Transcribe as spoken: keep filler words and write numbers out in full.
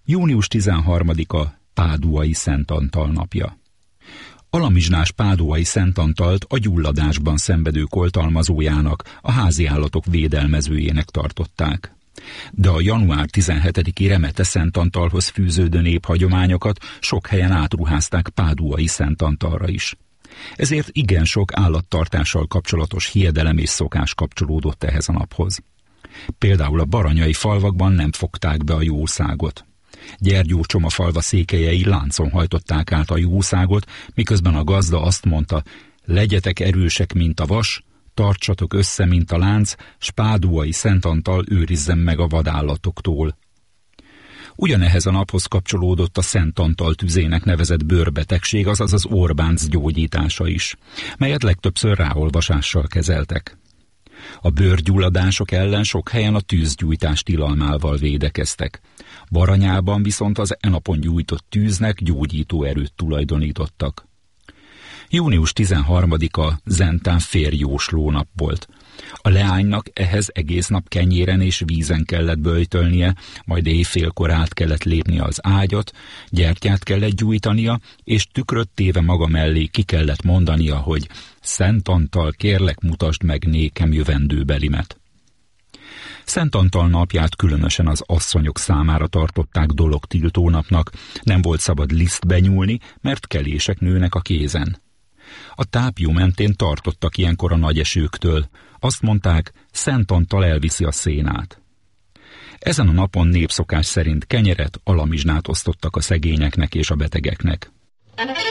június tizenharmadika Páduai Szent Antal napja. Alamizsnás páduai Szent Antalt a gyulladásban szenvedő oltalmazójának, a háziállatok védelmezőjének tartották. De a január tizenhetediki Remete Szent Antalhoz fűződő néphagyományokat sok helyen átruházták Páduai Szent Antalra is. Ezért igen sok állattartással kapcsolatos hiedelem és szokás kapcsolódott ehhez a naphoz. Például a baranyai falvakban nem fogták be a jószágot. Gyergyócsoma falva székelyei láncon hajtották át a jószágot, miközben a gazda azt mondta: legyetek erősek, mint a vas, tartsatok össze, mint a lánc, s Páduai Szent Antal őrizzen meg a vadállatoktól. Ugyanehhez a naphoz kapcsolódott a Szent Antal tüzének nevezett bőrbetegség, azaz az Orbánc gyógyítása is, melyet legtöbbször ráolvasással kezeltek. A bőrgyulladások ellen sok helyen a tűzgyújtás tilalmával védekeztek. Baranyában viszont az e napon gyújtott tűznek gyógyító erőt tulajdonítottak. június tizenharmadika Zentán férjjósló nap volt. A leánynak ehhez egész nap kenyéren és vízen kellett böjtölnie, majd éjfélkor át kellett lépnie az ágyat, gyertyát kellett gyújtania, és tükröt téve maga mellé ki kellett mondania, hogy Szent Antal, kérlek, mutasd meg nékem jövendőbelimet. Szent Antal napját különösen az asszonyok számára tartották dologtiltó napnak, nem volt szabad lisztbe nyúlni, mert kelések nőnek a kézen. A tápjú mentén tartottak ilyenkor a nagy esőktől. Azt mondták, Szent Antal elviszi a szénát. Ezen a napon népszokás szerint kenyeret, alamizsnát osztottak a szegényeknek és a betegeknek.